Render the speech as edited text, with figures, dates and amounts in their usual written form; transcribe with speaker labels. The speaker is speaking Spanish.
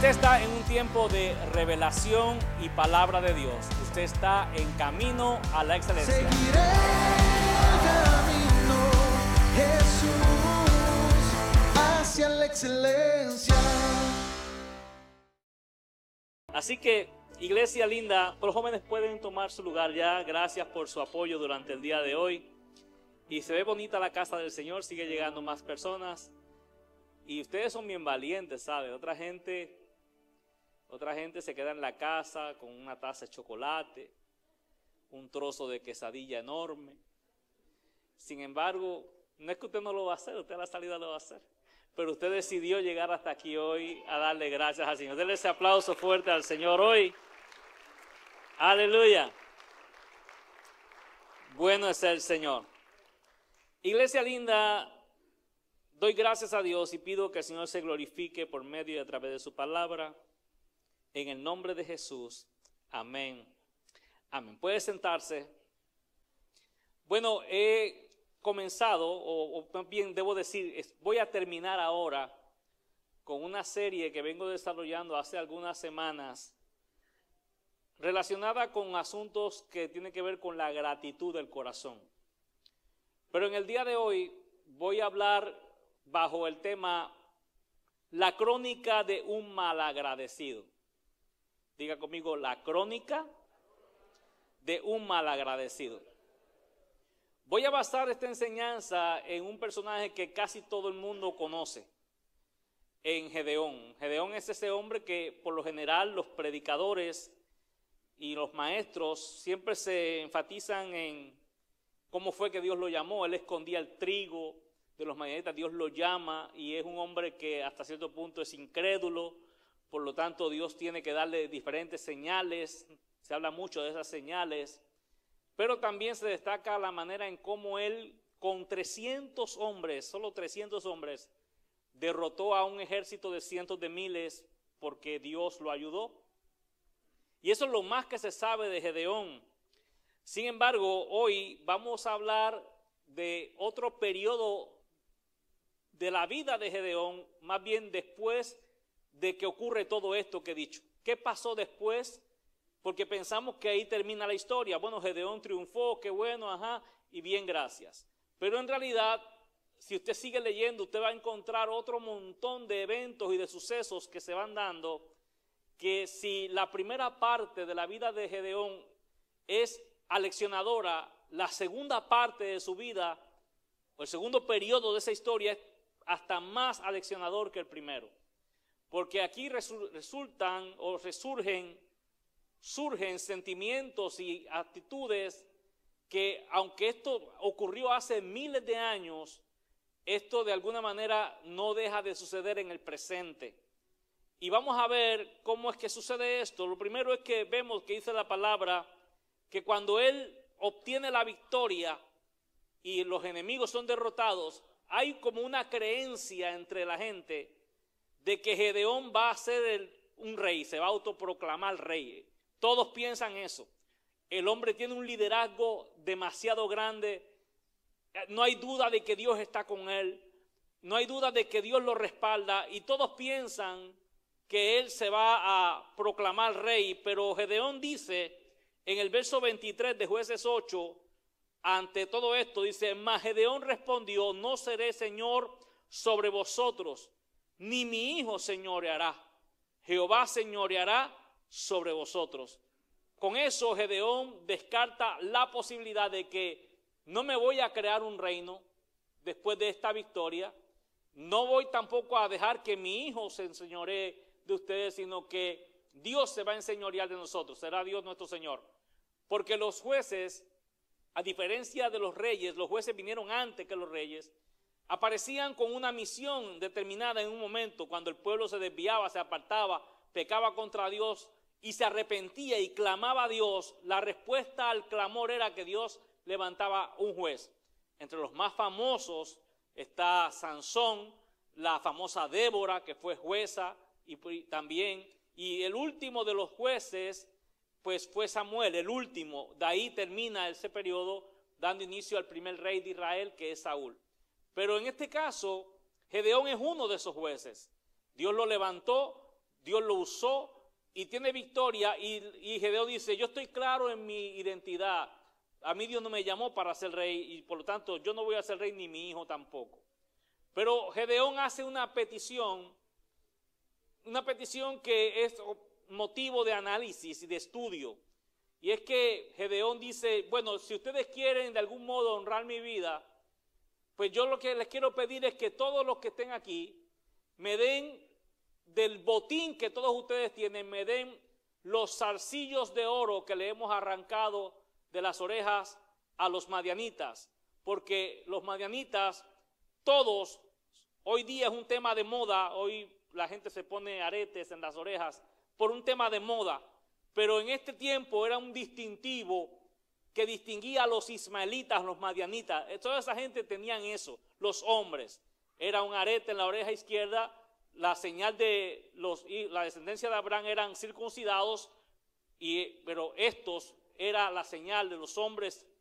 Speaker 1: Usted está en un tiempo de revelación y palabra de Dios. Usted está en camino a la excelencia.
Speaker 2: Seguiré el camino, Jesús, hacia la excelencia.
Speaker 1: Así que, iglesia linda, los jóvenes pueden tomar su lugar ya. Gracias por su apoyo durante el día de hoy. Y se ve bonita la casa del Señor, sigue llegando más personas. Y ustedes son bien valientes, ¿sabe? Otra gente se queda en la casa con una taza de chocolate, un trozo de quesadilla enorme. Sin embargo, no es que usted no lo va a hacer, usted a la salida lo va a hacer. Pero usted decidió llegar hasta aquí hoy a darle gracias al Señor. Denle ese aplauso fuerte al Señor hoy. Aleluya. Bueno es el Señor. Iglesia linda, doy gracias a Dios y pido que el Señor se glorifique por medio y a través de su palabra. En el nombre de Jesús. Amén. Amén. Puede sentarse. Bueno, he comenzado, o bien debo decir, voy a terminar ahora con una serie que vengo desarrollando hace algunas semanas relacionada con asuntos que tienen que ver con la gratitud del corazón. Pero en el día de hoy voy a hablar bajo el tema La crónica de un malagradecido. Diga conmigo, la crónica de un malagradecido. Voy a basar esta enseñanza en un personaje que casi todo el mundo conoce, en Gedeón. Gedeón es ese hombre que por lo general los predicadores y los maestros siempre se enfatizan en cómo fue que Dios lo llamó. Él escondía el trigo de los madianitas, Dios lo llama y es un hombre que hasta cierto punto es incrédulo. Por lo tanto, Dios tiene que darle diferentes señales. Se habla mucho de esas señales. Pero también se destaca la manera en cómo él, con 300 hombres, solo 300 hombres, derrotó a un ejército de cientos de miles porque Dios lo ayudó. Y eso es lo más que se sabe de Gedeón. Sin embargo, hoy vamos a hablar de otro periodo de la vida de Gedeón, más bien después de que ocurre todo esto que he dicho. ¿Qué pasó después? Porque pensamos que ahí termina la historia. Bueno, Gedeón triunfó, qué bueno, ajá, y bien, gracias. Pero en realidad, si usted sigue leyendo, usted va a encontrar otro montón de eventos y de sucesos que se van dando, que si la primera parte de la vida de Gedeón es aleccionadora, la segunda parte de su vida, o el segundo periodo de esa historia es hasta más aleccionador que el primero. Porque aquí surgen sentimientos y actitudes que, aunque esto ocurrió hace miles de años, esto de alguna manera no deja de suceder en el presente. Y vamos a ver cómo es que sucede esto. Lo primero es que vemos que dice la palabra que cuando él obtiene la victoria y los enemigos son derrotados, hay como una creencia entre la gente de que Gedeón va a ser un rey, se va a autoproclamar rey. Todos piensan eso. El hombre tiene un liderazgo demasiado grande. No hay duda de que Dios está con él. No hay duda de que Dios lo respalda. Y todos piensan que él se va a proclamar rey. Pero Gedeón dice en el verso 23 de Jueces 8, ante todo esto, dice: mas Gedeón respondió: no seré señor sobre vosotros, ni mi hijo señoreará. Jehová señoreará sobre vosotros. Con eso Gedeón descarta la posibilidad de que no me voy a crear un reino después de esta victoria. No voy tampoco a dejar que mi hijo se enseñoree de ustedes, sino que Dios se va a enseñorear de nosotros. Será Dios nuestro Señor. Porque los jueces, a diferencia de los reyes, los jueces vinieron antes que los reyes, aparecían con una misión determinada en un momento. Cuando el pueblo se desviaba, se apartaba, pecaba contra Dios y se arrepentía y clamaba a Dios, la respuesta al clamor era que Dios levantaba un juez. Entre los más famosos está Sansón, la famosa Débora, que fue jueza, y el último de los jueces pues fue Samuel, el último. De ahí termina ese periodo dando inicio al primer rey de Israel, que es Saúl. Pero en este caso, Gedeón es uno de esos jueces. Dios lo levantó, Dios lo usó y tiene victoria, y Gedeón dice, yo estoy claro en mi identidad, a mí Dios no me llamó para ser rey, y por lo tanto yo no voy a ser rey ni mi hijo tampoco. Pero Gedeón hace una petición que es motivo de análisis y de estudio, y es que Gedeón dice, bueno, si ustedes quieren de algún modo honrar mi vida, pues yo lo que les quiero pedir es que todos los que estén aquí me den del botín que todos ustedes tienen, me den los zarcillos de oro que le hemos arrancado de las orejas a los madianitas, porque los madianitas, todos, hoy día es un tema de moda, hoy la gente se pone aretes en las orejas por un tema de moda, pero en este tiempo era un distintivo que distinguía a los ismaelitas, los madianitas. Toda esa gente tenían eso, los hombres. Era un arete en la oreja izquierda, la señal de la descendencia de Abraham eran circuncidados, pero estos era la señal de los hombres